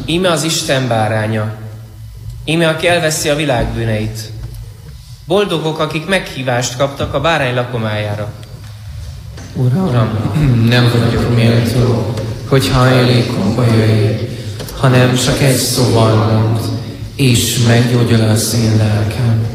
Íme az Isten báránya, íme aki elveszi a világ bűneit. Boldogok, akik meghívást kaptak a bárány lakomájára. Uram, nem vagyok méltó, hogy hajlékomba jöjj, hanem csak egy szóval mondd, és meggyógyul az én lelkem.